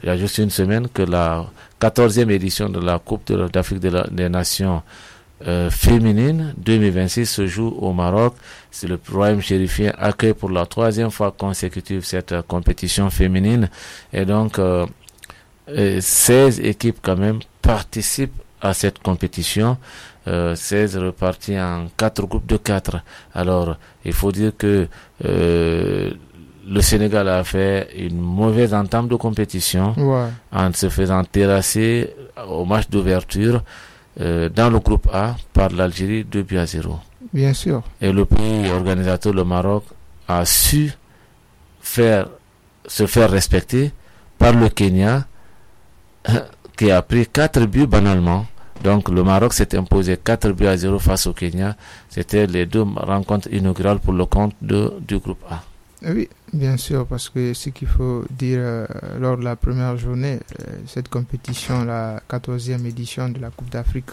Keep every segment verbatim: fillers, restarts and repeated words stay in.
il y a juste une semaine que la quatorzième édition de la Coupe de, d'Afrique de la, des Nations euh, féminine deux mille vingt-six se joue au Maroc. C'est le Royaume chérifien accueille pour la troisième fois consécutive cette euh, compétition féminine. Et donc, euh, euh, seize équipes quand même participent à cette compétition. Euh, seize repartis en quatre groupes de quatre. Alors, il faut dire que euh, le Sénégal a fait une mauvaise entame de compétition ouais. en se faisant terrasser au match d'ouverture euh, dans le groupe A par l'Algérie deux buts à zéro. Bien sûr. Et le pays organisateur, le Maroc, a su faire se faire respecter par le Kenya qui a pris quatre buts banalement. Donc le Maroc s'est imposé quatre buts à zéro face au Kenya. C'était les deux rencontres inaugurales pour le compte de, du groupe A. Oui, bien sûr, parce que ce qu'il faut dire euh, lors de la première journée, euh, cette compétition, la quatorzième édition de la Coupe d'Afrique,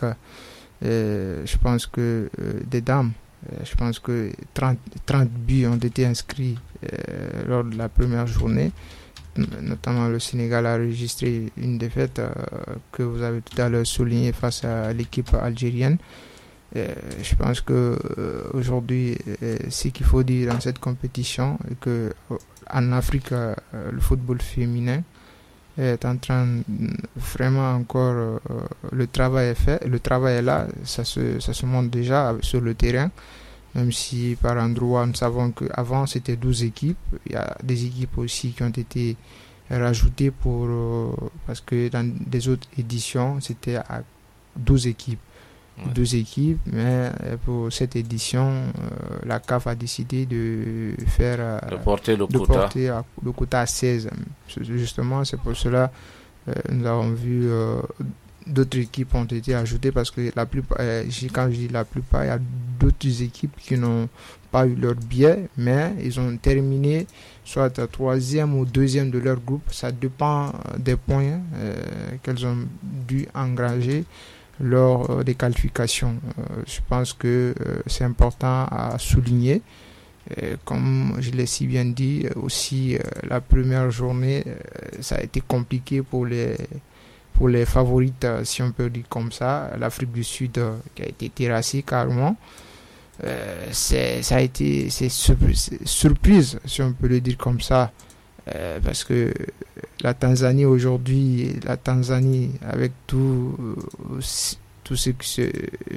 euh, je pense que euh, des dames, euh, je pense que trente, trente buts ont été inscrits euh, lors de la première journée. Notamment le Sénégal a enregistré une défaite euh, que vous avez tout à l'heure souligné face à l'équipe algérienne. Euh, je pense que euh, aujourd'hui, euh, ce qu'il faut dire dans cette compétition, est que euh, en Afrique, euh, le football féminin est en train vraiment encore euh, le travail est fait, le travail est là, ça se ça se montre déjà sur le terrain. Même si par endroit nous savons qu'avant c'était douze équipes, il y a des équipes aussi qui ont été rajoutées pour euh, parce que dans des autres éditions c'était à douze équipes. Ouais. douze équipes, mais pour cette édition, euh, la C A F a décidé de faire euh, de porter le de quota. Porter à, le quota à seize. Justement, c'est pour cela euh, nous avons vu euh, d'autres équipes ont été ajoutées parce que la plupart, euh, quand je dis la plupart, il y a d'autres équipes qui n'ont pas eu leur billet, mais ils ont terminé soit troisième ou deuxième de leur groupe. Ça dépend des points euh, qu'elles ont dû engranger lors euh, des qualifications. Euh, je pense que euh, c'est important à souligner. Euh, comme je l'ai si bien dit, aussi euh, la première journée, euh, ça a été compliqué pour les pour les favorites, si on peut dire comme ça. L'Afrique du Sud euh, qui a été terrassée carrément. Euh, c'est, ça a été c'est surprise, c'est surprise, si on peut le dire comme ça, euh, parce que la Tanzanie aujourd'hui, la Tanzanie avec tout, euh, tout ce qui se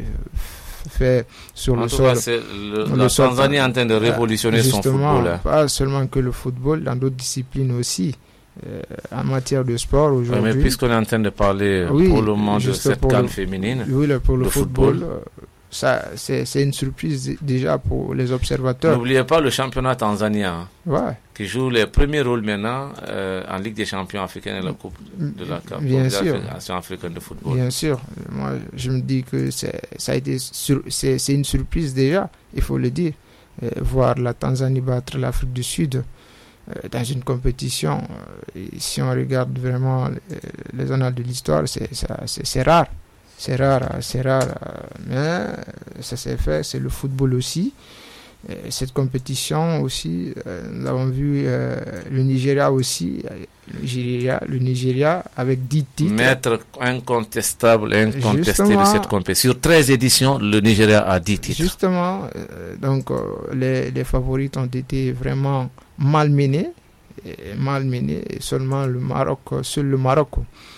fait sur en le tout sol. Cas, c'est le, le la sol, Tanzanie est en train de révolutionner son football. Hein. Pas seulement que le football, dans d'autres disciplines aussi. Euh, en matière de sport aujourd'hui. Oui, mais puisqu'on est en train de parler oui, pour le moment de cette CAN le, féminine, oui, le, pour le, le football, football. Euh, ça, c'est, c'est une surprise déjà pour les observateurs. N'oubliez pas le championnat tanzanien ouais. qui joue les premiers rôles maintenant euh, en Ligue des champions africaine et la Coupe de la CAN, bien sûr. Fédération africaine de football. Bien sûr. Moi, je me dis que c'est, ça a été sur, c'est, c'est une surprise déjà, il faut le dire. Euh, voir la Tanzanie battre l'Afrique du Sud euh, dans une compétition, euh, si on regarde vraiment les, les annales de l'histoire, c'est, ça, c'est, c'est rare. C'est rare, c'est rare, mais ça s'est fait, c'est le football aussi. Et cette compétition aussi, euh, nous avons vu euh, le Nigeria aussi, le Nigeria, le Nigeria avec dix titres. Maître incontestable, incontesté de cette compétition. Sur treize éditions, le Nigeria a dix titres. Justement, euh, donc euh, les, les favorites ont été vraiment malmenés, et malmenés, et seulement le Maroc, seul le Maroc.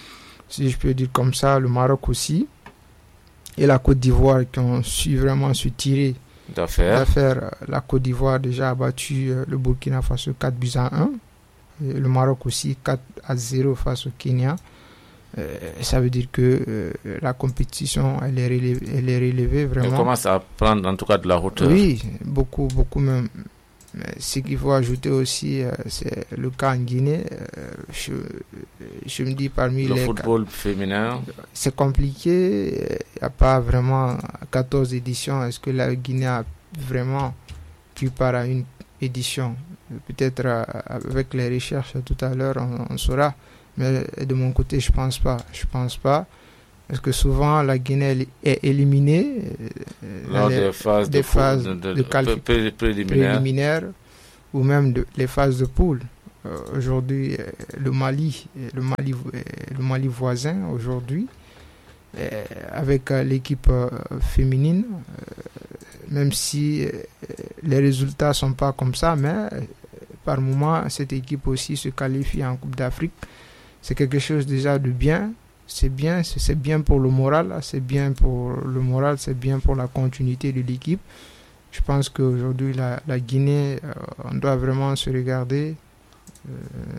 Si je peux dire comme ça, le Maroc aussi, et la Côte d'Ivoire qui ont su vraiment se tirer d'affaire. d'affaire. La Côte d'Ivoire déjà a battu le Burkina Faso quatre buts à un, et le Maroc aussi quatre à zéro face au Kenya. Euh, ça veut dire que euh, la compétition elle est relevée, elle est relevée vraiment. Elle commence à prendre en tout cas de la hauteur. Oui, beaucoup, beaucoup même. Mais ce qu'il faut ajouter aussi, euh, c'est le cas en Guinée. Euh, je, je me dis parmi le les... Le football cas, féminin. C'est compliqué. Il n'y a pas vraiment quatorze éditions. Est-ce que la Guinée a vraiment pu par à une édition? Peut-être euh, avec les recherches tout à l'heure, on, on saura. Mais de mon côté, je ne pense pas. Je pense pas. Parce que souvent, la Guinée est éliminée lors des phases des de, phases de, de, de, de qualifi- pré- préliminaires. préliminaires ou même de, les phases de poule. euh, aujourd'hui euh, le Mali, le Mali, euh, le Mali voisin aujourd'hui, euh, avec euh, l'équipe euh, féminine, euh, même si euh, les résultats sont pas comme ça, mais euh, par moment cette équipe aussi se qualifie en Coupe d'Afrique. C'est quelque chose déjà de bien. C'est bien, c'est, c'est bien pour le moral, c'est bien pour le moral, c'est bien pour la continuité de l'équipe. Je pense qu'aujourd'hui, la, la Guinée, euh, on doit vraiment se regarder euh,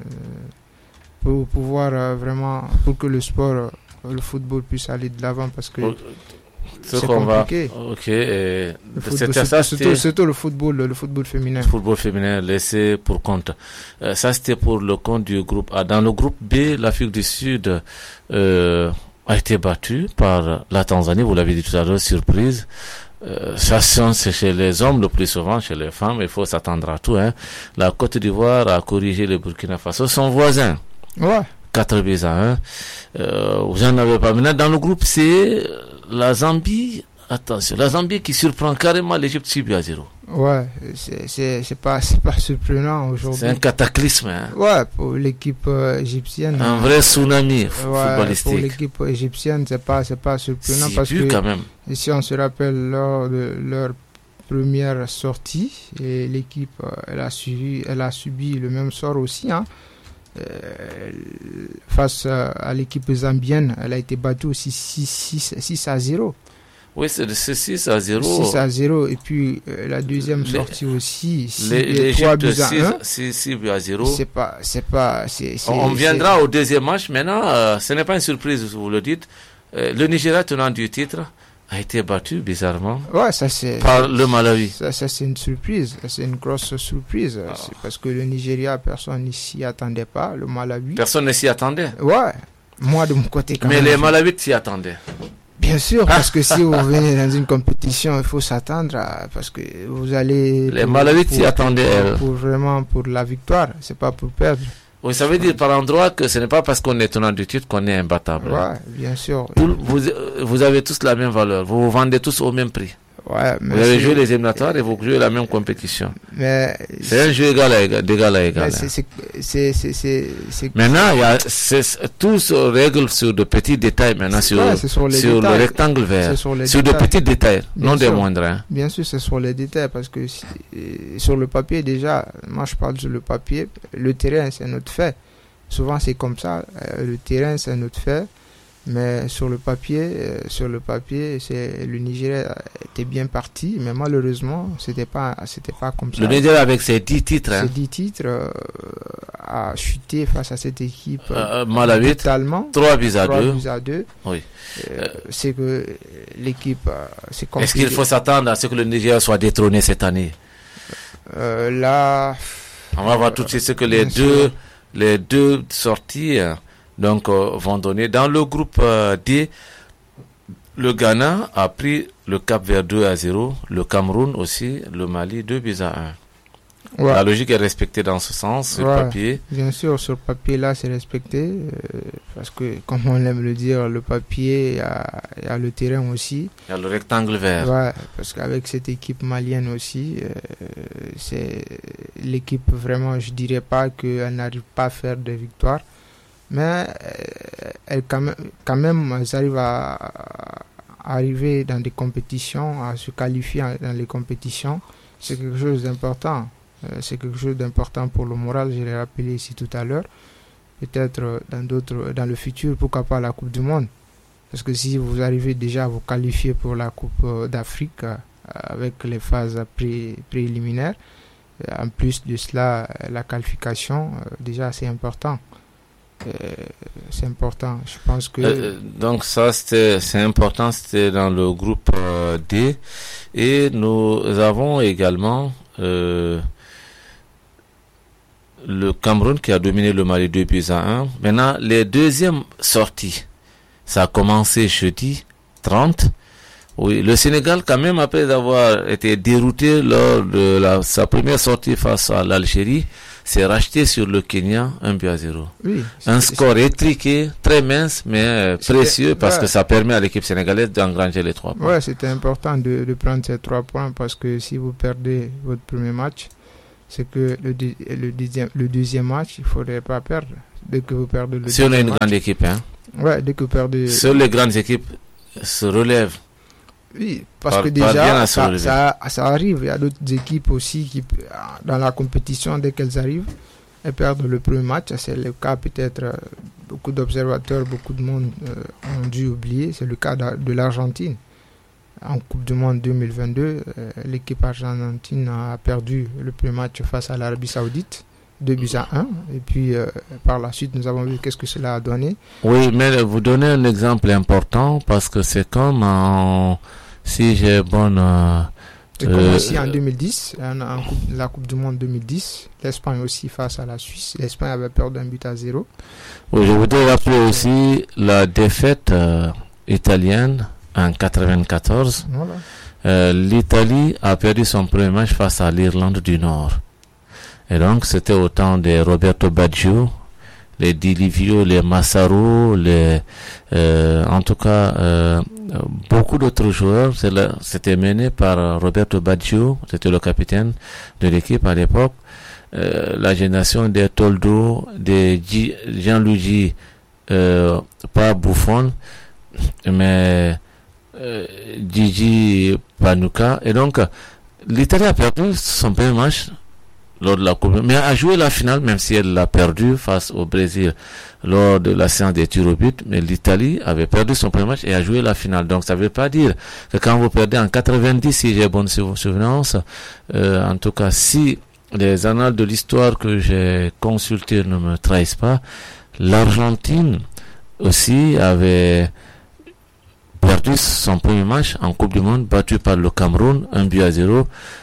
pour pouvoir euh, vraiment, pour que le sport, euh, le football puisse aller de l'avant parce que c'est compliqué. Va, ok. Et le football, c'est, ça, surtout, surtout le football, le, le football féminin. Le football féminin laissé pour compte. Euh, ça, c'était pour le compte du groupe A. Dans le groupe B, l'Afrique du Sud euh, a été battue par la Tanzanie, vous l'avez dit tout à l'heure, surprise. Euh, ça, c'est chez les hommes le plus souvent, chez les femmes, il faut s'attendre à tout. Hein. La Côte d'Ivoire a corrigé le Burkina Faso, son voisin. Ouais. quatre buts à un. Euh, vous en avez pas. Maintenant, dans le groupe C, la Zambie, attention, la Zambie qui surprend carrément l'Égypte six buts à zéro. Ouais, c'est, c'est, c'est, pas, c'est pas surprenant aujourd'hui. C'est un cataclysme. Hein. Ouais, pour l'équipe euh, égyptienne. Un vrai tsunami ouais, footballistique. Pour l'équipe égyptienne, c'est pas, c'est pas surprenant six parce buts que quand même. Si on se rappelle lors de leur première sortie, et l'équipe euh, elle a suivi, elle a subi le même sort aussi. Hein. Euh, face à l'équipe zambienne, elle a été battue aussi six à zéro. Oui, c'est six à zéro. six à zéro. Et puis euh, la deuxième les, sortie aussi, trois buts à un. six buts à zéro. C'est pas, c'est pas, c'est, c'est, on viendra c'est... au deuxième match. Maintenant, euh, ce n'est pas une surprise, vous le dites. Euh, le Nigeria, tenant du titre, a été battu bizarrement ouais, ça c'est, par le Malawi. Ça, ça c'est une surprise, c'est une grosse surprise. Ah. C'est parce que le Nigeria, personne ne s'y attendait pas. Le Malawi. Personne ne s'y attendait. Ouais, moi de mon côté quand Mais même. Mais les Malawi s'y attendaient. Bien sûr, parce que si vous venez dans une compétition, il faut s'attendre à, parce que vous allez. Les Malawi s'y attendaient. Pour, pour vraiment pour la victoire, c'est pas pour perdre. Oui, ça veut dire par endroit que ce n'est pas parce qu'on est tenant du titre qu'on est imbattable. Ouais, bien sûr. Vous, vous, vous avez tous la même valeur. Vous vous vendez tous au même prix. Ouais, mais vous avez joué les éliminatoires et vous jouez la même compétition. Mais c'est un jeu égal à égal, d'égal à égal. C'est, c'est, c'est, c'est, c'est, c'est... Maintenant, il y a, c'est, tout se règle sur de petits détails maintenant, sur, ouais, sur, sur le rectangle vert. Sur, sur de petits détails, bien non sûr, des moindres. Hein. Bien sûr, c'est sur les détails parce que si, sur le papier, déjà, moi je parle sur le papier, le terrain c'est notre fait. Souvent c'est comme ça, euh, le terrain c'est notre fait. Mais sur le papier, euh, sur le papier, c'est le Nigeria était bien parti, mais malheureusement, c'était pas, c'était pas comme ça. Le Nigeria avec ses dix titres, hein. Ses dix titres euh, a chuté face à cette équipe euh, Malawi, totalement. trois buts à deux. buts à deux. Oui. Euh, c'est que l'équipe, euh, c'est compliqué. Est-ce qu'il faut s'attendre à ce que le Nigeria soit détrôné cette année? euh, Là, on va voir tout de suite ce que les deux, sûr. les deux sorties. Hein, donc euh, vont donner. Dans le groupe euh, D, le Ghana a pris le Cap vers deux à zéro, le Cameroun aussi, le Mali deux buts à un. Ouais. La logique est respectée dans ce sens, sur ouais, le papier. Bien sûr, sur le papier là c'est respecté, euh, parce que comme on aime le dire, le papier, il y a, y a le terrain aussi. Il y a le rectangle vert. Ouais, parce qu'avec cette équipe malienne aussi, euh, c'est l'équipe vraiment, je dirais pas qu'elle n'arrive pas à faire de victoire. Mais euh, elles, quand même, quand même, elles arrivent à, à arriver dans des compétitions, à se qualifier dans les compétitions. C'est quelque chose d'important. Euh, c'est quelque chose d'important pour le moral, je l'ai rappelé ici tout à l'heure. Peut-être dans d'autres, dans le futur, pourquoi pas la Coupe du Monde. Parce que si vous arrivez déjà à vous qualifier pour la Coupe d'Afrique euh, avec les phases pré, préliminaires, euh, en plus de cela, la qualification, euh, déjà c'est important. Euh, c'est important, je pense que euh, donc ça c'était c'est important, c'était dans le groupe euh, D, et nous avons également euh, le Cameroun qui a dominé le Mali deux buts à un. Maintenant les deuxièmes sorties, ça a commencé jeudi trente. Oui, le Sénégal quand même, après avoir été dérouté lors de la, sa première sortie face à l'Algérie, s'est racheté sur le Kenya un but à zéro. Oui, un score étriqué, très mince, mais précieux parce ouais. que ça permet à l'équipe sénégalaise d'engranger les trois points. Ouais, c'était important de, de prendre ces trois points parce que si vous perdez votre premier match, c'est que le, deux, le, deuxième, le deuxième match, il ne faudrait pas perdre. Dès que vous perdez le si on a une match, grande équipe, hein. Ouais, dès que vous perdez. Seules les grandes équipes se relèvent. Oui, parce par, que déjà, ça, ça, ça arrive. Il y a d'autres équipes aussi qui, dans la compétition, dès qu'elles arrivent, elles perdent le premier match. C'est le cas peut-être, euh, beaucoup d'observateurs, beaucoup de monde euh, ont dû oublier. C'est le cas de, de l'Argentine. En Coupe du Monde deux mille vingt-deux, euh, l'équipe argentine a perdu le premier match face à l'Arabie Saoudite. deux buts à un, et puis euh, par la suite nous avons vu qu'est-ce que cela a donné. Oui, mais vous donnez un exemple important parce que c'est comme en, si j'ai bonne euh, c'est comme euh, aussi en deux mille dix, en, en coupe, la Coupe du Monde deux mille dix, l'Espagne aussi face à la Suisse, l'Espagne avait perdu un but à zéro. Oui, je voudrais rappeler aussi la défaite euh, italienne en quatre-vingt-quatorze. Voilà. Euh, L'Italie a perdu son premier match face à l'Irlande du Nord. Et donc, c'était au temps de Roberto Baggio, les Di Livio, les Massaro, les, euh, en tout cas, euh, beaucoup d'autres joueurs. C'était mené par Roberto Baggio, c'était le capitaine de l'équipe à l'époque. Euh, la génération des Toldo, des G, Gianluigi, euh, pas Buffon, mais euh, Gigi Panuca. Et donc, l'Italie a perdu son premier match lors de la Coupe, mais a joué la finale, même si elle l'a perdu face au Brésil lors de la séance des tirs au but, mais l'Italie avait perdu son premier match et a joué la finale. Donc ça ne veut pas dire que quand vous perdez en quatre-vingt-dix, si j'ai bonne souvenance, euh, en tout cas si les annales de l'histoire que j'ai consultées ne me trahissent pas, l'Argentine aussi avait perdu son premier match en Coupe du Monde, battu par le Cameroun, un but à zéro.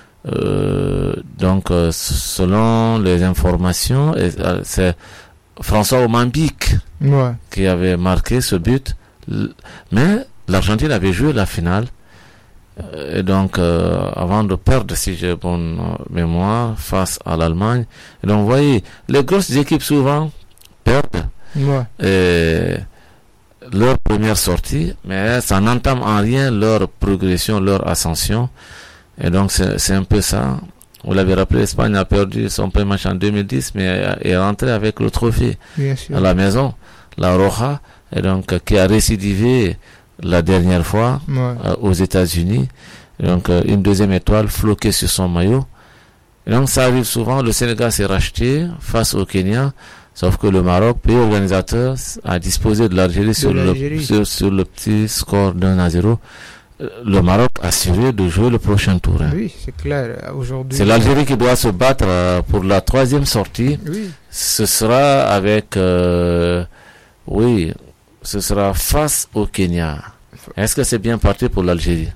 Euh, donc euh, selon les informations, et, euh, c'est François Omambique ouais. qui avait marqué ce but, mais l'Argentine avait joué la finale euh, et donc euh, avant de perdre, si j'ai bonne mémoire, face à l'Allemagne. Et donc vous voyez, les grosses équipes souvent perdent ouais. et leur première sortie, mais ça n'entame en rien leur progression, leur ascension. Et donc c'est, c'est un peu ça. Vous l'avez rappelé, l'Espagne a perdu son premier match en deux mille dix, mais est rentrée avec le trophée à la maison, la Roja, et donc qui a récidivé la dernière fois ouais. euh, aux États-Unis. Et donc euh, une deuxième étoile floquée sur son maillot. Et donc ça arrive souvent. Le Sénégal s'est racheté face au Kenya, sauf que le Maroc, pays organisateur, a disposé de l'Algérie, de sur, l'Algérie. Le, sur, sur le petit score d'un à zéro. Le Maroc a assuré de jouer le prochain tour. Hein. Oui, c'est clair. Aujourd'hui, c'est l'Algérie qui doit se battre euh, pour la troisième sortie. Oui. Ce sera avec, euh, oui, ce sera face au Kenya. Est-ce que c'est bien parti pour l'Algérie?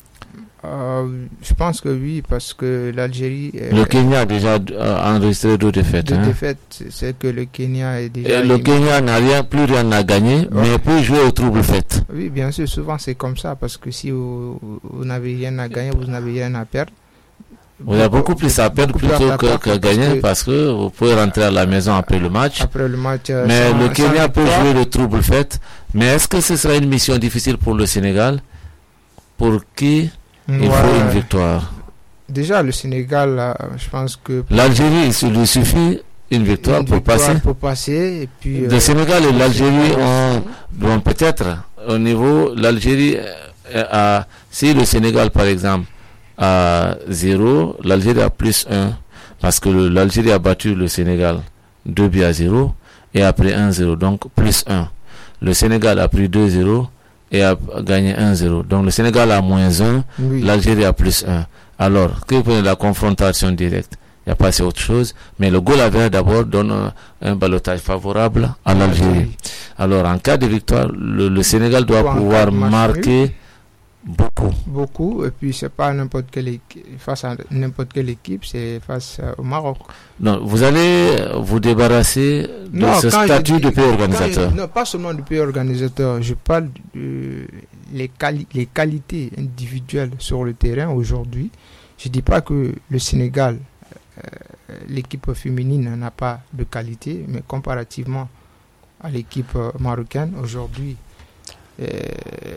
Euh, je pense que oui, parce que l'Algérie... Est, le Kenya a déjà euh, enregistré deux défaites. Deux hein. défaites, c'est que le Kenya est déjà... Et le Kenya n'a rien, plus rien à gagner, ouais. mais peut jouer au trouble fait. Oui, bien sûr, souvent c'est comme ça, parce que si vous, vous n'avez rien à gagner, vous n'avez rien à perdre. Vous avez beaucoup plus à perdre plutôt que, que gagner, parce que vous pouvez rentrer à la maison après le match. Après le match euh, mais sans, le Kenya peut victoire. jouer le trouble fait. Mais est-ce que ce sera une mission difficile pour le Sénégal, pour qui il ouais. faut une victoire? Déjà, le Sénégal, là, je pense que... L'Algérie, il lui suffit une victoire, une pour, victoire passer. pour passer. Et puis, le euh, Sénégal et l'Algérie ont... Bon, peut-être, au niveau... L'Algérie a... Si le Sénégal, par exemple, a zéro, l'Algérie a plus un. Parce que le, l'Algérie a battu le Sénégal deux buts à zéro et après un zéro. Donc, plus un. Le Sénégal a pris deux zéro et a gagné un zéro. Donc le Sénégal a moins un, oui. l'Algérie a plus un. Alors, que vous prenez la confrontation directe, il n'y a pas assez autre chose, mais le goal avert d'abord donne un, un ballottage favorable à l'Algérie. Alors, en cas de victoire, le, le Sénégal doit Pour pouvoir marquer beaucoup. Beaucoup, et puis c'est pas n'importe quelle équipe, face à n'importe quelle équipe, c'est face au Maroc. Non, vous allez vous débarrasser de non, ce statut dis, de pays organisateur. Je, non, pas seulement du pays organisateur, je parle de les, quali- les qualités individuelles sur le terrain aujourd'hui. Je dis pas que le Sénégal, euh, l'équipe féminine n'a pas de qualité, mais comparativement à l'équipe marocaine aujourd'hui, Euh,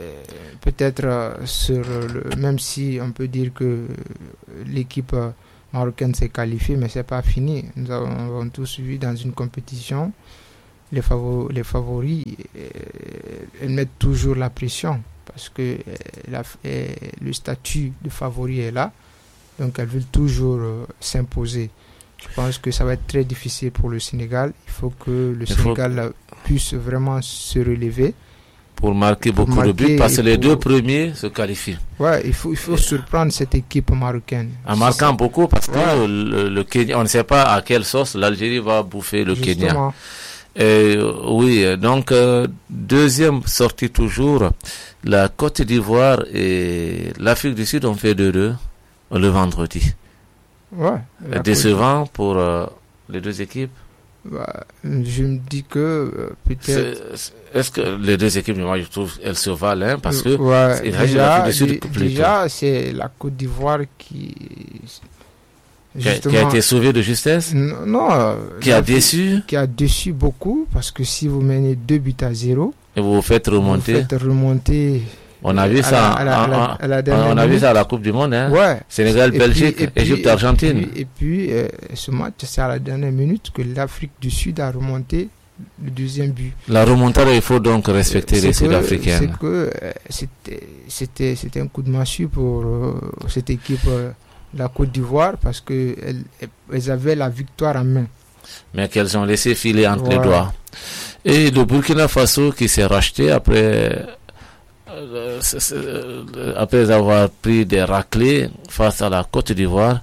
peut-être euh, sur le, même si on peut dire que l'équipe euh, marocaine s'est qualifiée, mais c'est pas fini. Nous avons, nous avons tous vu dans une compétition, les, favor- les favoris, euh, elles mettent toujours la pression parce que euh, la, euh, le statut de favori est là, donc elles veulent toujours euh, s'imposer. Je pense que ça va être très difficile pour le Sénégal. Il faut que le Il Sénégal faut... puisse vraiment se relever. Pour marquer pour beaucoup marquer de buts, parce que les pour... deux premiers se qualifient. Ouais, il faut, il faut surprendre cette équipe marocaine. En marquant beaucoup, parce que ouais. le, le Kenya, on ne sait pas à quelle sauce l'Algérie va bouffer le Justement. Kenya. Et, oui, donc, euh, deuxième sortie toujours, la Côte d'Ivoire et l'Afrique du Sud ont fait deux deux le vendredi. Ouais. Décevant pour euh, les deux équipes. Bah, je me dis que euh, peut-être. C'est, est-ce que les deux équipes, moi je trouve, elles se valent, hein, parce que ouais, c'est déjà, d- déjà c'est la Côte d'Ivoire qui. Qui a, qui a été sauvée de justesse. Non. non qui a déçu. Qui a déçu beaucoup, parce que si vous menez deux buts à zéro. Et vous vous faites remonter. Vous faites remonter. On a vu ça, à la, à la, à la, à la on a vu ça à la Coupe du Monde, hein. Ouais. Sénégal, et Belgique, puis, Égypte, puis, Argentine. Et puis, et puis euh, ce match, c'est à la dernière minute que l'Afrique du Sud a remonté le deuxième but. La remontada, il faut donc respecter c'est les Sud-Africains. C'est que euh, c'était, c'était, c'était un coup de massue pour euh, cette équipe, euh, la Côte d'Ivoire, parce qu'elles elles avaient la victoire en main. Mais qu'elles ont laissé filer entre ouais. les doigts. Et le Burkina Faso qui s'est racheté après. Euh, c'est, c'est, euh, après avoir pris des raclées face à la Côte d'Ivoire,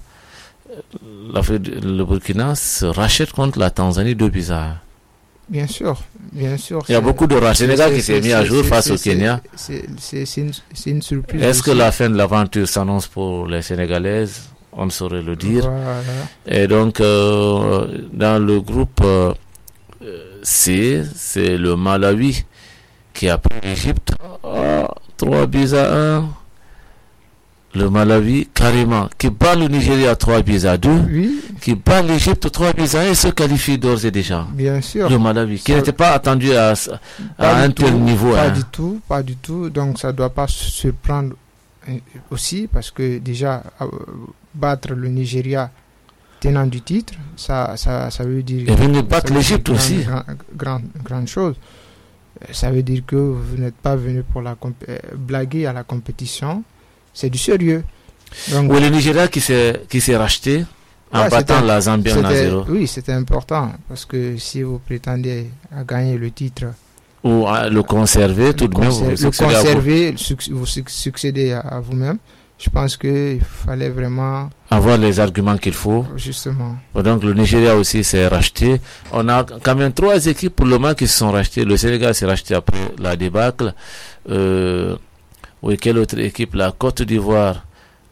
le Burkina se rachète contre la Tanzanie deux buts à un. Bien sûr, bien sûr. Il y a beaucoup de rachats. Sénégal qui s'est mis à jour face au Kenya. C'est, c'est, c'est, une, c'est une surprise. Est-ce aussi. que la fin de l'aventure s'annonce pour les Sénégalaises? On ne saurait le dire. Voilà. Et donc, euh, dans le groupe euh, C, c'est le Malawi qui a pris l'Égypte. Oh, trois buts à un. Le Malawi, carrément, qui bat le Nigeria trois buts à deux, oui. qui bat l'Égypte trois buts à un et se qualifie d'ores et déjà. Bien sûr. Le Malawi, qui ça... n'était pas attendu à, à un tel niveau. Pas hein. du tout, pas du tout. Donc ça ne doit pas se surprendre aussi, parce que déjà, battre le Nigeria tenant du titre, ça, ça, ça veut dire... Et venir battre l'Égypte aussi. Grande, grande, grande chose. Ça veut dire que vous n'êtes pas venu pour la comp- euh, blaguer à la compétition. C'est du sérieux. Donc, oui, le Nigeria qui s'est, qui s'est racheté en ouais, battant la Zambie en un zéro. Oui, c'était important. Parce que si vous prétendez à gagner le titre... Ou à le conserver, le tout de même, vous le conserver, vous. Suc- vous succédez à, à vous-même. Je pense qu'il fallait vraiment... avoir les arguments qu'il faut. Justement. Donc le Nigeria aussi s'est racheté. On a quand même trois équipes pour le moment qui se sont rachetées. Le Sénégal s'est racheté après la débâcle. Euh, oui, quelle autre équipe? La Côte d'Ivoire.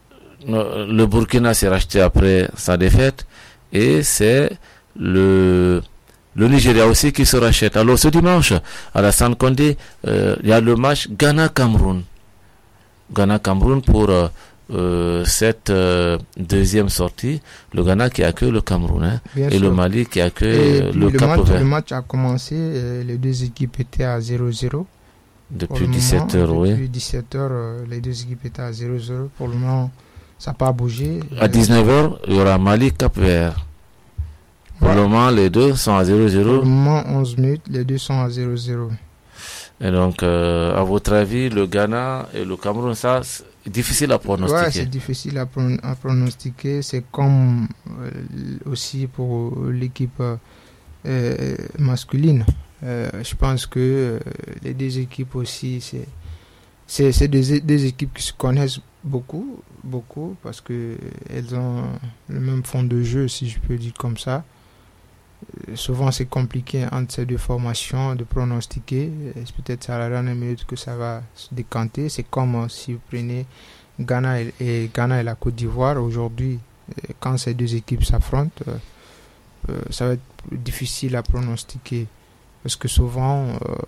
Le Burkina s'est racheté après sa défaite. Et c'est le... le Nigeria aussi qui se rachète. Alors ce dimanche, à la San Condé, euh, il y a le match Ghana-Cameroun. Ghana-Cameroun pour euh, euh, cette euh, deuxième sortie. Le Ghana qui accueille le Cameroun, hein, et sûr. Le Mali qui accueille le, le Cap-Vert. Le match a commencé, euh, les deux équipes étaient à zéro zéro. Depuis dix-sept heures, oui. Depuis dix-sept heures, euh, les deux équipes étaient à zéro zéro. Pour le moment, ça n'a pas bougé. À dix-neuf heures, il y aura Mali-Cap-Vert. Pour ouais. le moment, les deux sont à zéro zéro. Pour le moment, onze minutes, les deux sont à zéro zéro. Et donc, euh, à votre avis, le Ghana et le Cameroun, ça, c'est difficile à pronostiquer. Ouais, c'est difficile à, pro- à pronostiquer. C'est comme euh, aussi pour l'équipe euh, masculine. Euh, je pense que euh, les deux équipes aussi, c'est, c'est, c'est des, des équipes qui se connaissent beaucoup, beaucoup, parce que elles ont le même fond de jeu, si je peux dire comme ça. Souvent c'est compliqué entre ces deux formations de pronostiquer. C'est peut-être à la dernière minute que ça va se décanter. C'est comme euh, si vous prenez Ghana et, et Ghana et la Côte d'Ivoire aujourd'hui, quand ces deux équipes s'affrontent, euh, euh, ça va être difficile à pronostiquer, parce que souvent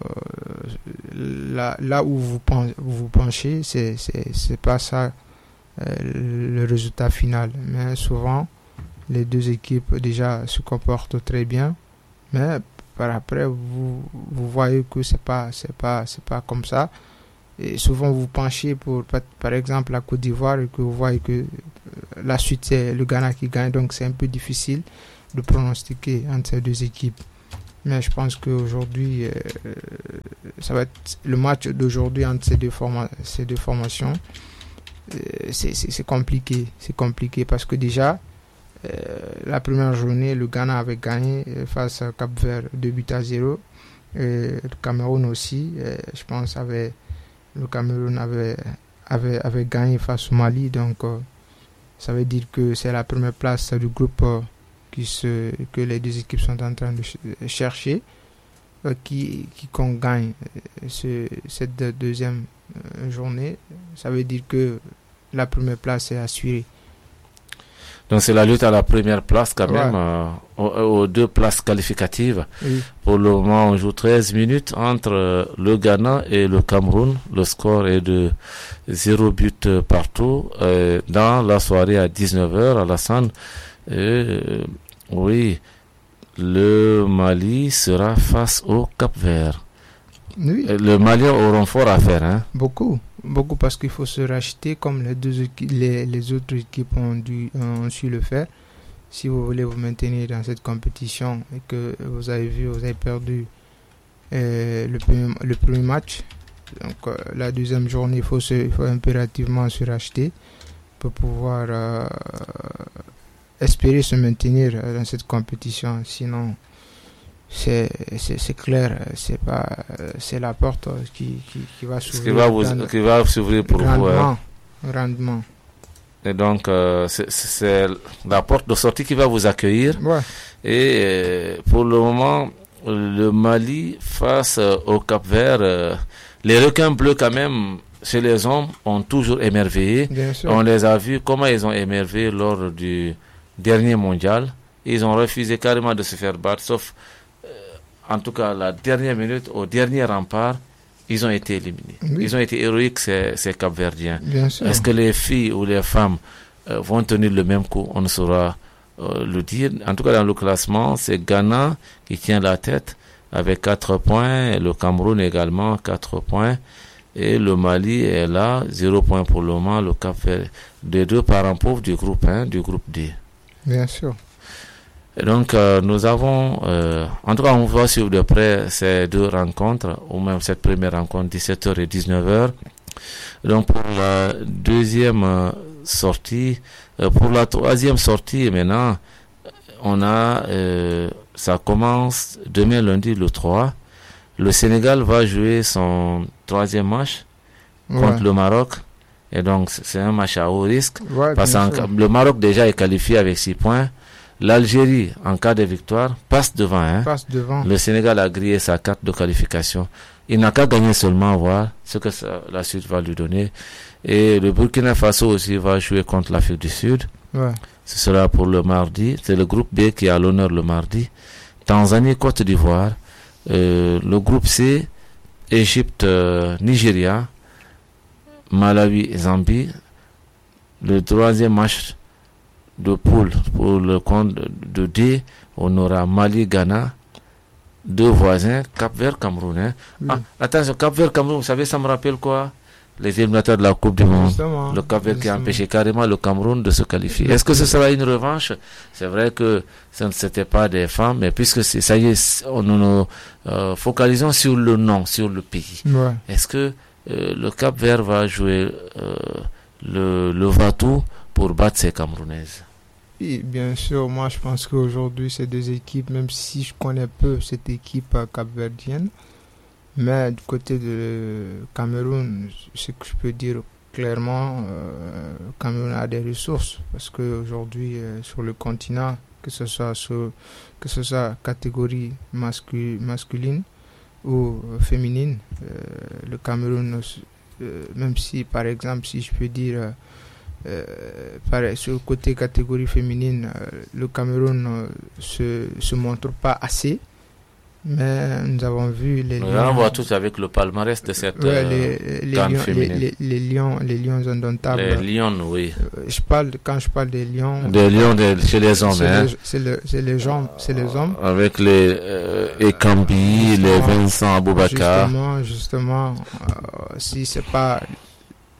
euh, là, là où vous, pen, vous penchez, c'est, c'est, c'est pas ça euh, le résultat final, mais souvent les deux équipes déjà se comportent très bien, mais par après vous, vous voyez que c'est pas c'est pas c'est pas comme ça, et souvent vous penchez pour par exemple la Côte d'Ivoire et que vous voyez que la suite, c'est le Ghana qui gagne. Donc, c'est un peu difficile de pronostiquer entre ces deux équipes. Mais je pense qu'aujourd'hui, euh, ça va être le match d'aujourd'hui entre ces deux, forma- ces deux formations. Euh, c'est, c'est, c'est compliqué. C'est compliqué parce que déjà, euh, la première journée, le Ghana avait gagné face à Cap-Vert deux buts à zéro. Et le Cameroun aussi, euh, je pense, avait, le Cameroun avait, avait, avait gagné face au Mali. Donc, euh, ça veut dire que c'est la première place du groupe euh, qui se, que les deux équipes sont en train de ch- chercher, euh, qui, qui qu'on gagne euh, ce, cette deuxième euh, journée. Ça veut dire que la première place est assurée. Donc c'est la lutte à la première place quand Ouais. même, euh, aux, aux deux places qualificatives. Oui. Pour le moment, on joue treize minutes entre euh, le Ghana et le Cameroun. Le score est de zéro but euh, partout. Euh, dans la soirée à dix-neuf heures, Alassane, euh, oui, le Mali sera face au Cap-Vert. Oui. Euh, Le Mali auront fort à faire, hein. Beaucoup, beaucoup parce qu'il faut se racheter comme les deux équi- les, les autres équipes ont dû ont su le faire. Si vous voulez vous maintenir dans cette compétition et que vous avez vu, vous avez perdu euh, le, premier, le premier match, donc euh, la deuxième journée, il faut, se, il faut impérativement se racheter pour pouvoir euh, espérer se maintenir dans cette compétition. Sinon, c'est, c'est, c'est clair, c'est pas, c'est la porte qui, qui, qui va Ce s'ouvrir. qui va, vous, grand- qui va s'ouvrir pour vous. hein. grandement, grandement. Et donc, euh, c'est, c'est la porte de sortie qui va vous accueillir. Ouais, Et euh, pour le moment, le Mali face euh, au Cap-Vert, euh, les requins bleus quand même, chez les hommes, ont toujours émerveillé. bien sûr. On les a vus comment ils ont émerveillé lors du dernier mondial. Ils ont refusé carrément de se faire battre, sauf euh, en tout cas la dernière minute, au dernier rempart, ils ont été éliminés. Oui. Ils ont été héroïques, ces, ces Cap-Verdiens. Bien sûr. Est-ce que les filles ou les femmes euh, vont tenir le même coup? On ne saura euh, le dire. En tout cas, dans le classement, c'est Ghana qui tient la tête avec quatre points, et le Cameroun également quatre points, et le Mali est là, zéro point pour le moment, le Cap Vert, des deux parents pauvres du groupe un, du groupe D. Bien sûr. Et donc, euh, nous avons, euh, en tout cas, on va suivre de près ces deux rencontres, ou même cette première rencontre, dix-sept heures et dix-neuf heures. Donc, pour la deuxième euh, sortie, euh, pour la troisième sortie, maintenant, on a, euh, ça commence demain lundi le trois. Le Sénégal va jouer son troisième match contre Ouais. le Maroc. Et donc, c'est un match à haut risque. Ouais, Parce bien que sûr. le Maroc déjà est qualifié avec six points. L'Algérie, en cas de victoire, passe devant. Hein. Passe devant. Le Sénégal a grillé sa carte de qualification. Il n'a qu'à gagner seulement, voir ce que ça, la suite va lui donner. Et le Burkina Faso aussi va jouer contre l'Afrique du Sud. Ouais. Ce sera pour le mardi. C'est le groupe B qui a l'honneur le mardi. Tanzanie, Côte d'Ivoire. Euh, le groupe C, Égypte, euh, Nigeria. Malawi, Zambie. Le troisième match de poule pour le compte de D, on aura Mali, Ghana, deux voisins, Cap-Vert, Cameroun. Hein. Oui. Ah, attention, Cap-Vert, Cameroun, vous savez, ça me rappelle quoi? Les éliminateurs de la Coupe du Monde. Justement, Le Cap-Vert qui a justement. empêché carrément le Cameroun de se qualifier. Est-ce que ce sera une revanche? C'est vrai que ce ne c'était pas des femmes, mais puisque c'est, ça y est, on nous nous euh, focalisons sur le nom, sur le pays. Ouais. Est-ce que euh, le Cap-Vert va jouer euh, le, le va-tout pour battre ces Camerounaises? Oui, bien sûr. Moi, je pense qu'aujourd'hui, ces deux équipes, même si je connais peu cette équipe euh, capverdienne, mais du côté de Cameroun, ce que je peux dire clairement, euh, Cameroun a des ressources parce qu'aujourd'hui, euh, sur le continent, que ce soit sur, que ce soit catégorie mascu- masculine ou euh, féminine, euh, le Cameroun, euh, même si, par exemple, si je peux dire, euh, euh, pareil, sur le côté catégorie féminine, euh, le Cameroun euh, se, se montre pas assez. Mais nous avons vu les On lions. voit tous avec le palmarès de cette Ouais, euh, les, les, canne lions, les, féminine. les, les lions, les lions indomptables. Les lions, oui. Euh, Je parle quand je parle des lions. Des lions de, chez les hommes, c'est hein. les, c'est le- c'est les hommes, c'est les hommes. Avec les euh, Ekambi, les Vincent Aboubakar. Justement, justement, euh, si c'est pas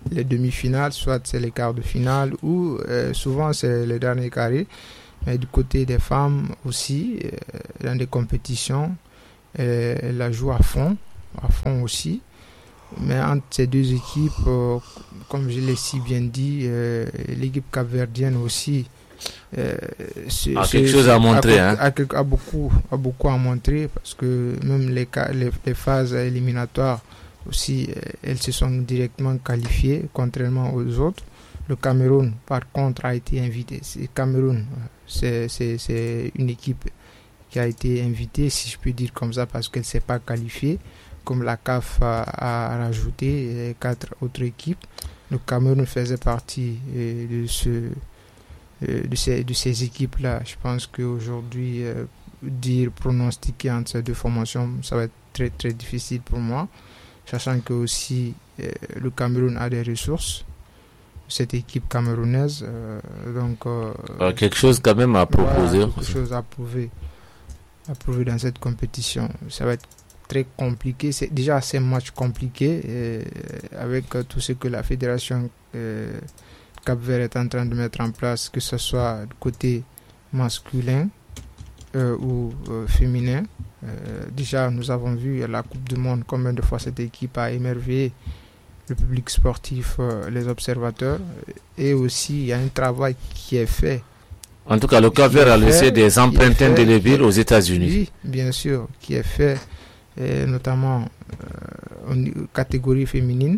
les demi-finales, soit c'est les quarts de finale, ou euh, souvent c'est les derniers carrés. Mais du côté des femmes aussi, euh, dans des compétitions, euh, elle la joue à fond, à fond aussi. Mais entre ces deux équipes, euh, comme je l'ai si bien dit, euh, l'équipe capverdienne aussi euh, c'est, a quelque chose à montrer. A, hein. a, a, beaucoup, a beaucoup à montrer parce que même les, les, les phases éliminatoires aussi, euh, elles se sont directement qualifiées, contrairement aux autres. Le Cameroun, par contre, a été invité. C'est Cameroun, c'est, c'est, c'est une équipe qui a été invitée, si je peux dire comme ça, parce qu'elle ne s'est pas qualifiée. Comme la C A F a, a rajouté quatre autres équipes, le Cameroun faisait partie de, ce, de, ces, de ces équipes-là. Je pense qu'aujourd'hui, euh, dire, pronostiquer entre ces deux formations, ça va être très très difficile pour moi, sachant que aussi euh, le Cameroun a des ressources, cette équipe camerounaise. Euh, donc, euh, euh, quelque chose quand même à proposer. Voilà, quelque chose à prouver, à prouver dans cette compétition. Ça va être très compliqué, c'est déjà assez match compliqué euh, avec euh, tout ce que la fédération euh, Cap-Vert est en train de mettre en place, que ce soit du côté masculin euh, ou euh, féminin. Euh, déjà nous avons vu à la Coupe du Monde combien de fois cette équipe a émerveillé le public sportif, euh, les observateurs, et aussi il y a un travail qui est fait. En tout cas, le Cap-Vert a laissé des empreintes indélébiles aux États-Unis. Oui, bien sûr, qui est fait et notamment euh, en catégorie féminine.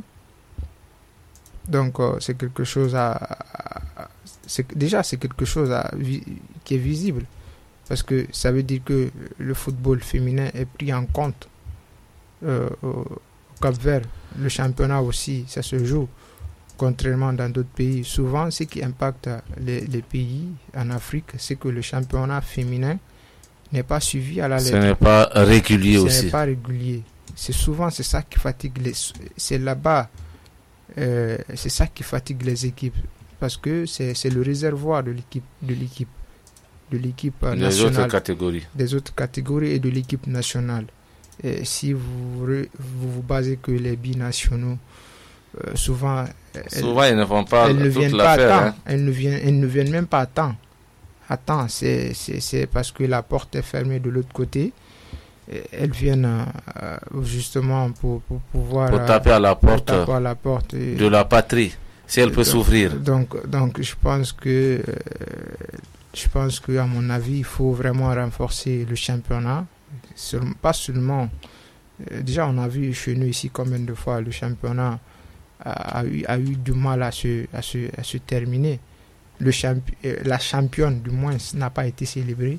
Donc euh, c'est quelque chose à, à c'est, déjà c'est quelque chose à, qui est visible, parce que ça veut dire que le football féminin est pris en compte euh, au Cap-Vert. Le championnat aussi, ça se joue, contrairement dans d'autres pays. Souvent ce qui impacte les, les pays en Afrique, c'est que le championnat féminin n'est pas suivi à la lettre. Ce n'est pas régulier Ce aussi. Ce n'est pas régulier. C'est souvent c'est ça qui fatigue les. C'est là-bas, euh, c'est ça qui fatigue les équipes, parce que c'est, c'est le réservoir de l'équipe, de l'équipe, de l'équipe des nationale, autres catégories, des autres catégories et de l'équipe nationale. Et si vous vous, vous basez que les binationaux, euh, souvent, souvent elles, ils ne vont pas elles ne toute viennent pas à temps. Hein. Elles ne viennent, elles ne viennent même pas à temps. Attends, c'est, c'est, c'est parce que la porte est fermée de l'autre côté. Elles viennent euh, justement pour, pour pouvoir pour taper à la porte, taper à la porte et, de la patrie, si elle peut donc, s'ouvrir. Donc, donc je pense que, euh, je pense que, à mon avis, il faut vraiment renforcer le championnat. Sur, pas seulement, euh, déjà on a vu chez nous ici combien de fois le championnat a, a, eu, a eu du mal à se, à se, à se terminer. Le champi- la championne du moins n'a pas été célébrée.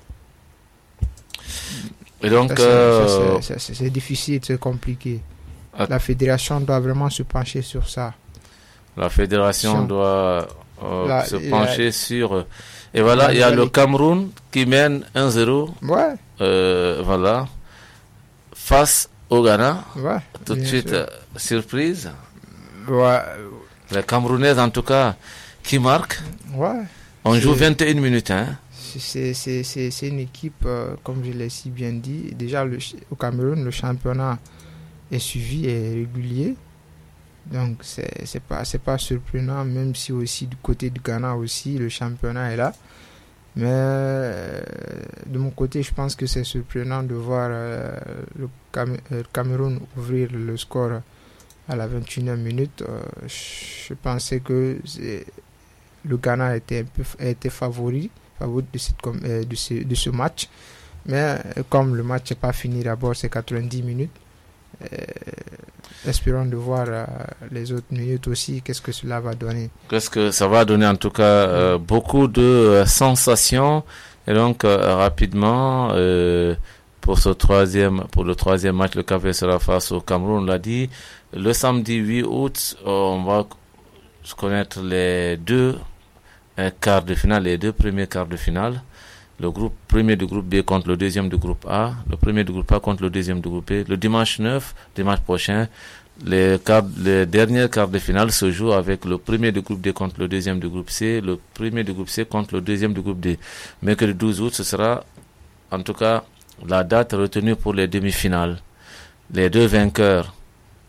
Et donc ça, c'est, euh, ça, c'est, c'est difficile, c'est compliqué. Ah. La fédération doit vraiment se pencher sur ça. La fédération Sion. doit euh, la, se pencher a, sur... Et voilà, il y a le Cameroun qui mène un zéro. Ouais. Euh, voilà. Face au Ghana. Ouais. Tout de suite, euh, surprise. Ouais. Les Camerounaises, en tout cas, qui marquent. Ouais. On c'est, joue vingt et une minutes. Hein. C'est, c'est, c'est, c'est une équipe, euh, comme je l'ai si bien dit. Déjà, le, au Cameroun, le championnat est suivi et régulier. Donc, c'est, c'est pas, c'est pas surprenant, même si aussi du côté du Ghana aussi, le championnat est là. Mais euh, de mon côté, je pense que c'est surprenant de voir euh, le Cam- euh, Cameroun ouvrir le score à la vingt et unième minute. Euh, je pensais que c'est, le Ghana était un peu était favori, favori de, cette, euh, de, ce, de ce match. Mais euh, comme le match n'est pas fini, d'abord c'est quatre-vingt-dix minutes. Euh, espérons de voir euh, les autres minutes aussi, qu'est-ce que cela va donner. Qu'est-ce que ça va donner, en tout cas, euh, beaucoup de euh, sensations. Et donc, euh, rapidement, euh, pour ce troisième, pour le troisième match, le Cap-Vert sera face au Cameroun, on l'a dit. Le samedi huit août, on va connaître les deux euh, quarts de finale, les deux premiers quarts de finale. Le groupe premier du groupe B contre le deuxième du groupe A, le premier du groupe A contre le deuxième du groupe B. Le dimanche neuf, dimanche prochain, les, quarts, les derniers quarts de finale se jouent avec le premier du groupe D contre le deuxième du groupe C, le premier du groupe C contre le deuxième du groupe D. Mercredi douze août, ce sera en tout cas la date retenue pour les demi-finales. Les deux vainqueurs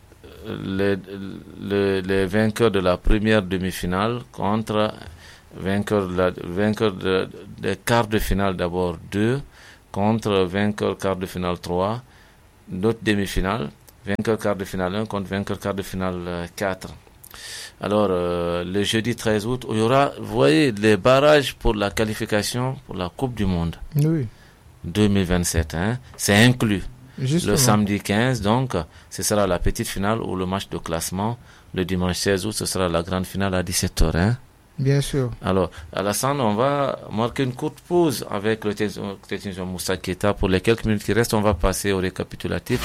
les, les, les vainqueurs de la première demi-finale contre vainqueur de la, vainqueur de, de quart de finale d'abord deux, contre vainqueur quart de finale trois, d'autres demi-finales, vainqueur quart de finale un contre vainqueur quart de finale quatre. Alors, euh, le jeudi treize août, il y aura, vous voyez, les barrages pour la qualification pour la Coupe du Monde. Oui. deux mille vingt-sept, hein. C'est inclus. Justement. Le samedi quinze, donc, ce sera la petite finale ou le match de classement. Le dimanche seize août, ce sera la grande finale à dix-sept heures, hein. Bien sûr. Alors, Alassane, on va marquer une courte pause avec le technicien Moussa Keita. Pour les quelques minutes qui restent, on va passer au récapitulatif.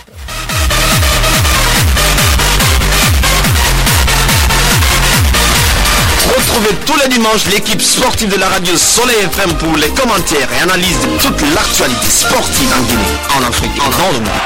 Retrouvez tous les dimanches l'équipe sportive de la radio Soleil F M pour les commentaires et analyses de toute l'actualité sportive en Guinée, en Afrique et dans le monde.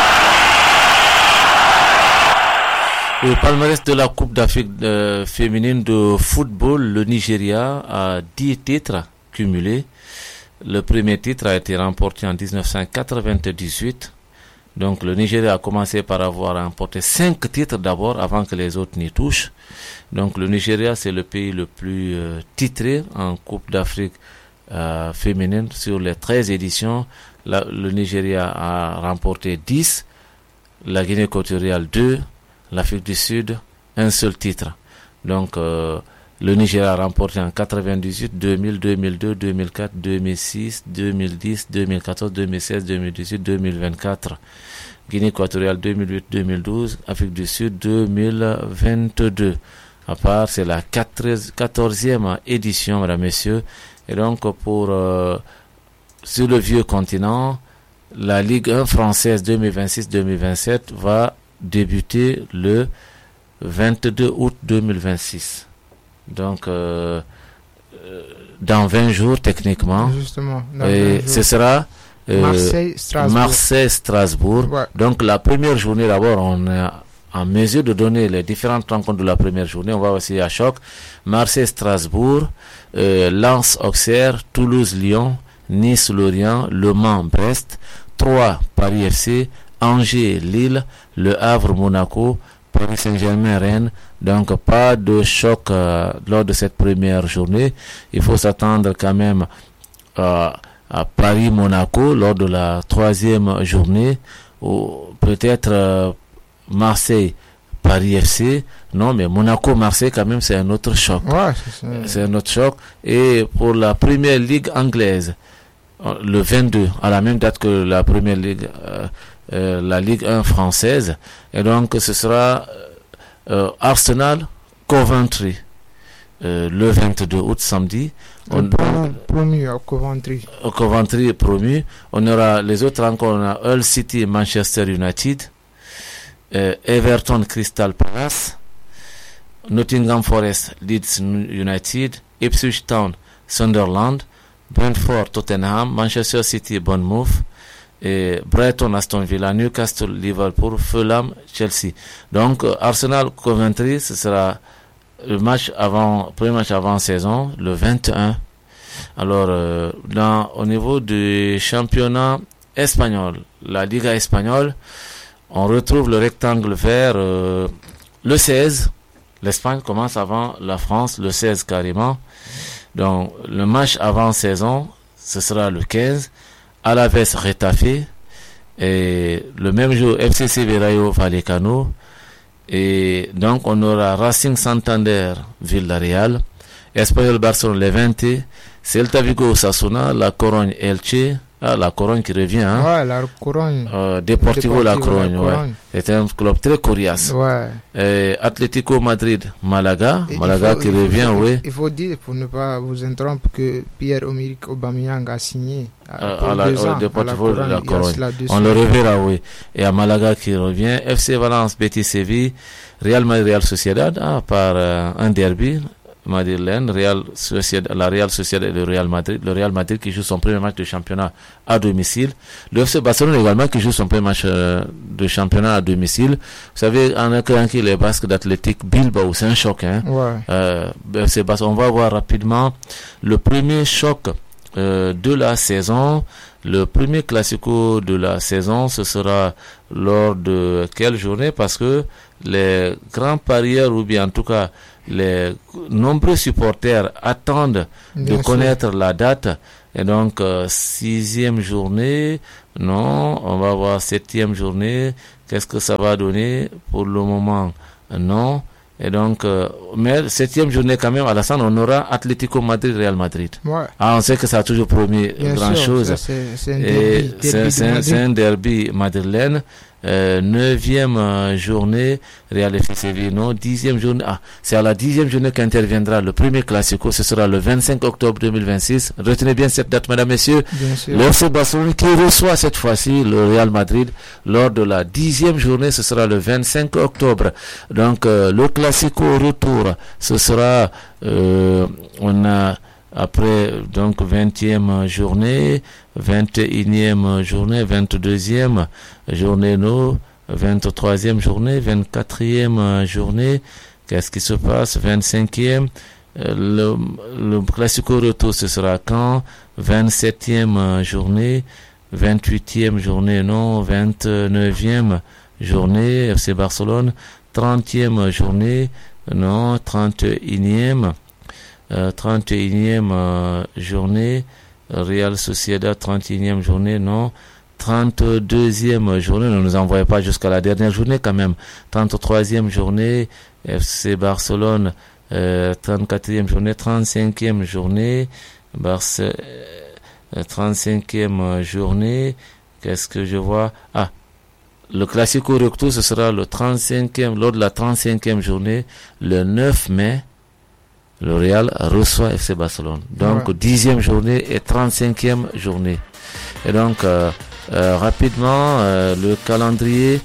Au palmarès de la Coupe d'Afrique euh, féminine de football, le Nigeria a dix titres cumulés. Le premier titre a été remporté en dix-neuf cent quatre-vingt-dix-huit. Donc le Nigeria a commencé par avoir remporté cinq titres d'abord avant que les autres n'y touchent. Donc le Nigeria, c'est le pays le plus euh, titré en Coupe d'Afrique euh, féminine. Sur les treize éditions, la, le Nigeria a remporté dix, la Guinée équatoriale deux, l'Afrique du Sud un seul titre. Donc euh, le Nigeria a remporté en quatre-vingt-dix-huit, deux mille, deux mille deux, deux mille quatre, deux mille six, deux mille dix, deux mille quatorze, deux mille seize, deux mille dix-huit, deux mille vingt-quatre. Guinée équatoriale deux mille huit, deux mille douze, Afrique du Sud deux mille vingt-deux. À part, c'est la quatorzième édition, mesdames, messieurs. Et donc, pour euh, sur le vieux continent, la Ligue un française deux mille vingt-six deux mille vingt-sept va débuter le vingt-deux août deux mille vingt-six. Donc, euh, dans vingt jours, techniquement. Justement. Et ce sera euh, Marseille-Strasbourg. Marseille-Strasbourg. Ouais. Donc, la première journée, d'abord, on est en mesure de donner les différentes rencontres de la première journée. On va aussi à choc. Marseille-Strasbourg, euh, Lens-Auxerre, Toulouse-Lyon, Nice-Lorient, Le Mans-Brest, Troyes, Paris F C, Angers-Lille, Le Havre-Monaco, Paris Saint-Germain-Rennes. Donc, pas de choc euh, lors de cette première journée. Il faut s'attendre quand même euh, à Paris-Monaco lors de la troisième journée, ou peut-être euh, Marseille-Paris F C. Non, mais Monaco-Marseille, quand même, c'est un autre choc. Ouais, c'est, c'est un autre choc. Et pour la première ligue anglaise, le vingt-deux, à la même date que la première ligue, euh, euh, la Ligue un française. Et donc, ce sera euh, Arsenal-Coventry, euh, le vingt-deux août, samedi. On, promu à Coventry. Coventry est promu. On aura les autres rencontres. On a Hull City, Manchester United, euh, Everton, Crystal Palace, Nottingham Forest, Leeds United, Ipswich Town, Sunderland, Brentford, Tottenham, Manchester City, Bournemouth, et Brighton, Aston Villa, Newcastle, Liverpool, Fulham, Chelsea. Donc euh, Arsenal, Coventry, ce sera le match avant, premier match avant saison, le vingt et un. Alors, euh, dans, au niveau du championnat espagnol, la Liga espagnole, on retrouve le rectangle vert, euh, le seize. L'Espagne commence avant la France, le seize carrément. Donc, le match avant saison, ce sera le quinze. Alaves Retafe. Et le même jour, F C C Rayo Vallecano. Et donc, on aura Racing Santander, Villarreal, Espanyol Barcelone, Levante, Celta Vigo, Osasuna, La Corogne, Elche, ah, La Corogne qui revient, hein. Ouais, La Corogne. Euh, Deportivo, Deportivo La Corogne, La Corogne. Ouais. C'est un club très coriace. Ouais. Et Atlético Madrid, Malaga, Et Malaga faut, qui revient, faut, oui. Il faut dire, pour ne pas vous interrompre, que Pierre-Emerick Aubameyang a signé euh, pour à la, deux ans, Deportivo à la Corogne. La Corogne. On le reverra, oui. Et à Malaga qui revient, F C Valence, Betis Séville, Real Madrid, Real Sociedad, ah, par euh, un derby. Madeleine, Real Sociedad, la Real Sociedad et le Real Madrid. Le Real Madrid qui joue son premier match de championnat à domicile. Le F C Barcelone également qui joue son premier match euh, de championnat à domicile. Vous savez, en accueillant les Basques d'Athletic Bilbao, c'est un choc. Hein? Ouais. Euh, F C Barcelone, on va voir rapidement le premier choc euh, de la saison. Le premier classico de la saison, ce sera lors de quelle journée? Parce que les grands parieurs, ou bien en tout cas les nombreux supporters attendent bien de sûr. Connaître la date. Et donc, euh, sixième journée, non, on va voir septième journée, qu'est-ce que ça va donner? Pour le moment, non. Et donc, euh, mais septième journée quand même, Alassane, on aura Atlético Madrid, Real Madrid. Ouais. Ah, on sait que ça a toujours promis bien grand sûr, chose. Ça, c'est, c'est un derby, derby c'est, c'est, un, c'est un derby madrilène. Euh, neuvième euh, journée, Real F C Séville, non, dixième journée, ah, c'est à la dixième journée qu'interviendra le premier classico, ce sera le vingt-cinq octobre deux mille vingt-six. Retenez bien cette date, mesdames, messieurs. Le F C Barcelone qui reçoit cette fois-ci le Real Madrid lors de la dixième journée, ce sera le vingt-cinq octobre. Donc, euh, le classico au retour, ce sera, euh, on a, après, donc, vingtième journée, vingt et unième journée, vingt-deuxième journée, non, vingt-troisième journée, vingt-quatrième journée, qu'est-ce qui se passe, vingt-cinquième, le, le classico retour, ce sera quand, vingt-septième journée, vingt-huitième journée, non, vingt-neuvième journée, F C Barcelone, trentième journée, non, trente et unième, Euh, trente et unième euh, journée, Real Sociedad, trente et unième journée, non, trente-deuxième journée, ne nous envoyez pas jusqu'à la dernière journée quand même, trente-troisième journée, F C Barcelone, euh, trente-quatrième journée, trente-cinquième journée, Barce, euh, trente-cinquième journée, qu'est-ce que je vois? Ah, le Classico Retour, ce sera le trente-cinquième, lors de la trente-cinquième journée, le neuf mai, le Real reçoit F C Barcelone. Donc, ouais. dixième journée et trente-cinquième journée. Et donc, euh, euh, rapidement, euh, le calendrier,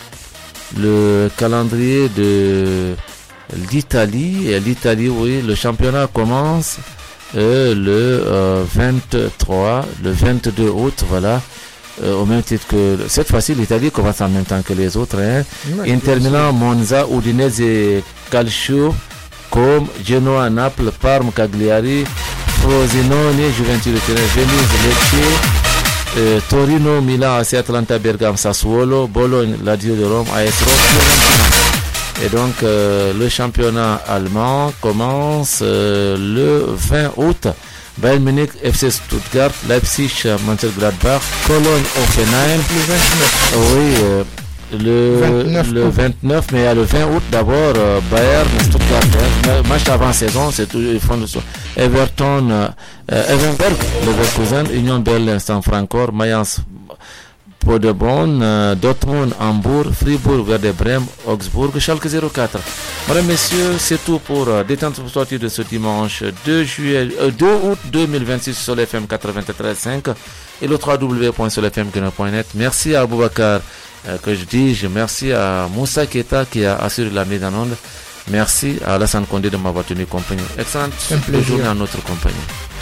le calendrier de l'Italie. Et l'Italie, oui, le championnat commence euh, le euh, vingt-trois, le vingt-deux août, voilà. Euh, au même titre que cette fois-ci, l'Italie commence en même temps que les autres. Hein. Ouais, Inter Milan, Monza, Udinese et Calcio. Comme Genoa, Naples, Parme, Cagliari, Frosinone, Juventus de Turin, Venise, Lecce, euh, Torino, Milan, A C Atlanta, Bergame, Sassuolo, Bologne, Lazio de Rome, A S Rome, Fiorentina. Et donc euh, le championnat allemand commence euh, le vingt août. Bayern Munich, F C Stuttgart, Leipzig, Mönchengladbach, Cologne, Offenheim. Oui. Euh, Le vingt-neuf, le vingt-neuf, mais il y a le vingt août d'abord, euh, Bayern, Stuttgart, match avant-saison, c'est tout, ils font le son. Everton, euh, Evenberg, Leverkusen, Union Berlin, Francfort, Mayence, Paderborn, euh, Dortmund, Hambourg, Fribourg, Werder Bremen, Augsbourg, Schalke zéro quatre. Mesdames, messieurs, c'est tout pour euh, détente pour sortir de ce dimanche deux juillet, euh, deux août deux mille vingt-six sur F M quatre-vingt-treize virgule cinq et le w w w point sur f m point net. Merci à Aboubacar. Euh, que je dis, je merci à Moussa Keta qui a assuré la mise en onde. Merci à Alassane Condé de m'avoir tenu compagnie. Excellente journée à notre compagnie.